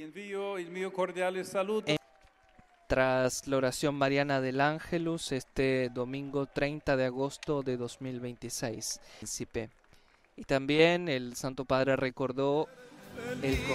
invio il mio cordiale saluto. Tras la oración mariana del Ángelus este domingo 30 de agosto de 2026. Príncipe. Y también el Santo Padre recordó el